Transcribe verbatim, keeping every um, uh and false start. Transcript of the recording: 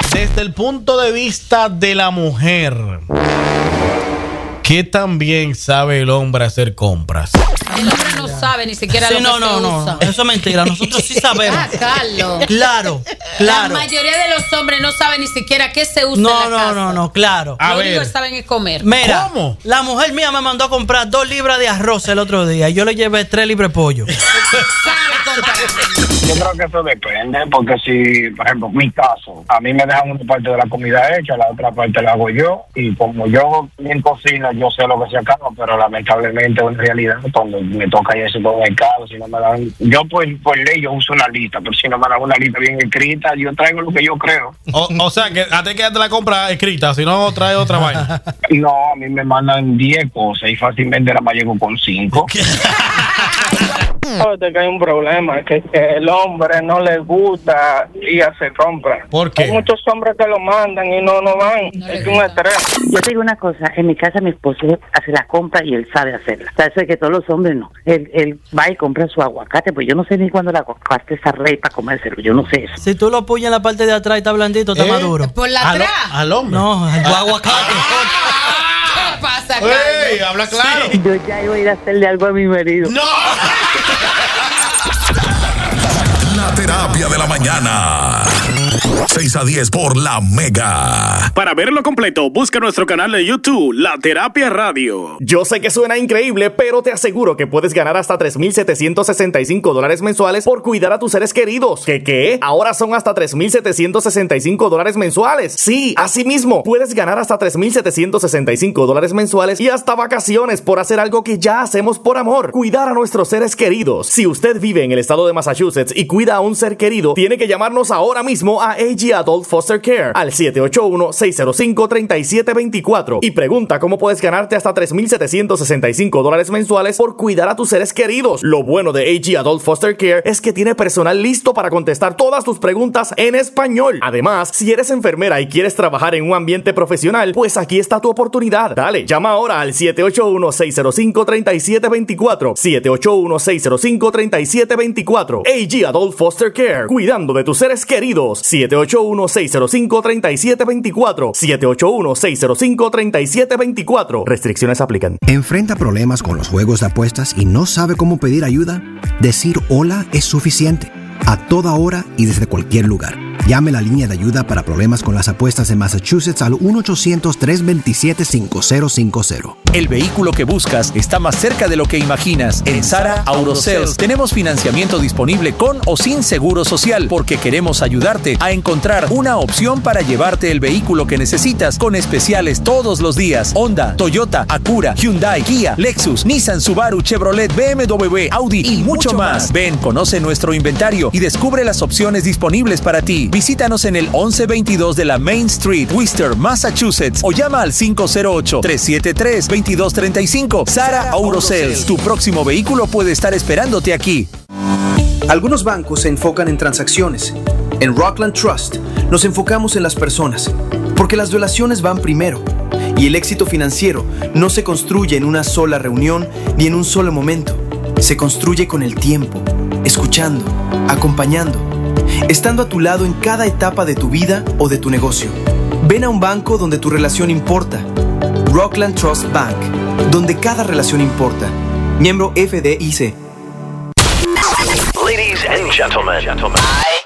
Desde el punto de vista de la mujer, ¿qué tan bien sabe el hombre hacer compras? El hombre no sabe ni siquiera sí, lo no, que no, se no, usa. eso es mentira. Nosotros sí sabemos. Ah, Carlos. Claro, claro. La mayoría de los hombres no saben ni siquiera qué se usa No, en la no, casa. no, no, claro. A Lo ver. único que saben es comer. Mira, ¿Cómo? la mujer mía me mandó a comprar dos libras de arroz el otro día y yo le llevé tres libras de pollo. Sabe comprar. Yo creo que eso depende, porque si, por ejemplo, mi caso, a mí me dejan una parte de la comida hecha, la otra parte la hago yo, y como yo en cocina, yo sé lo que se acaba, pero lamentablemente en realidad, cuando me toca ir al supermercado, si no me dan, yo por, por ley yo uso una lista, pero si no me dan una lista bien escrita, yo traigo lo que yo creo. O, o sea, que a ti quédate la compra escrita, si no trae otra vaina. No, a mí me mandan diez cosas y fácilmente la más llego con cinco. Que hay un problema, que, que el hombre no le gusta ir a hacer compras. ¿Por qué? Hay muchos hombres que lo mandan y no no van. No es le un gusta. estrés. Yo te digo una cosa, en mi casa mi esposo hace la compra y él sabe hacerla. O sea, eso es que todos los hombres no. Él, él va y compra su aguacate, pues yo no sé ni cuándo el aguacate está rey para comérselo, yo no sé eso. Si tú lo apoyas en la parte de atrás y está blandito, está ¿Eh? maduro. Por la Al, atrás. al hombre. No, el aguacate. ¿Qué pasa, Carlos? ¡Ey! Habla claro. Yo ya iba a ir a hacerle algo a mi marido. ¡No! La terapia de la mañana. seis a diez por La Mega. Para verlo completo, busca nuestro canal de YouTube, La Terapia Radio. Yo sé que suena increíble, pero te aseguro que puedes ganar hasta tres mil setecientos sesenta y cinco dólares mensuales por cuidar a tus seres queridos. ¿Qué qué? Ahora son hasta tres mil setecientos sesenta y cinco dólares mensuales. Sí, así mismo. Puedes ganar hasta tres mil setecientos sesenta y cinco dólares mensuales y hasta vacaciones por hacer algo que ya hacemos por amor. Cuidar a nuestros seres queridos. Si usted vive en el estado de Massachusetts y cuida a un ser querido, tiene que llamarnos ahora mismo a A G Adult Foster Care al siete ocho uno, seis cero cinco, tres siete dos cuatro y pregunta cómo puedes ganarte hasta tres mil setecientos sesenta y cinco dólares mensuales por cuidar a tus seres queridos. Lo bueno de A G Adult Foster Care es que tiene personal listo para contestar todas tus preguntas en español. Además, si eres enfermera y quieres trabajar en un ambiente profesional, pues aquí está tu oportunidad. Dale, llama ahora al siete ocho uno, seis cero cinco, tres siete dos cuatro, siete ocho uno, seis cero cinco, tres siete dos cuatro. A G Adult Foster Care, cuidando de tus seres queridos. siete ocho uno, seis cero cinco, tres siete dos cuatro, siete ocho uno, seis cero cinco, tres siete dos cuatro. Restricciones aplican. ¿Enfrenta problemas con los juegos de apuestas y no sabe cómo pedir ayuda? Decir hola es suficiente. A toda hora y desde cualquier lugar. Llame la línea de ayuda para problemas con las apuestas en Massachusetts al uno ochocientos, tres dos siete, cinco cero cinco cero. El vehículo que buscas está más cerca de lo que imaginas. En Sara Auto Sales tenemos financiamiento disponible con o sin seguro social porque queremos ayudarte a encontrar una opción para llevarte el vehículo que necesitas con especiales todos los días. Honda, Toyota, Acura, Hyundai, Kia, Lexus, Nissan, Subaru, Chevrolet, B M W, Audi y, y mucho más. Ven, conoce nuestro inventario y descubre las opciones disponibles para ti. Visítanos en el once veintidós de la Main Street, Worcester, Massachusetts, o llama al cinco cero ocho, tres siete tres, dos dos tres cinco. Sara Auto Sales, tu próximo vehículo puede estar esperándote aquí. Algunos bancos se enfocan en transacciones. En Rockland Trust nos enfocamos en las personas, porque las relaciones van primero. Y el éxito financiero no se construye en una sola reunión ni en un solo momento. Se construye con el tiempo, escuchando, acompañando, estando a tu lado en cada etapa de tu vida o de tu negocio. Ven a un banco donde tu relación importa. Rockland Trust Bank, donde cada relación importa. Miembro F D I C. Ladies and gentlemen, gentlemen.